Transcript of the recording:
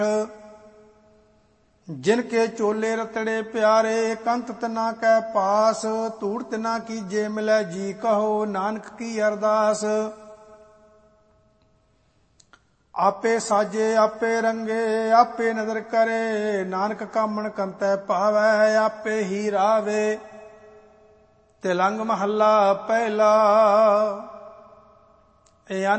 जिन के चोले रतड़े प्यारे कंत तना कै पास धूड़ तना कीजे मिलै जी कहो नानक की अरदास। आपे साजे आपे रंगे आपे नदर करे नानक कामण कंतै पावै आपे ही रावे। तिलंग महला पहला।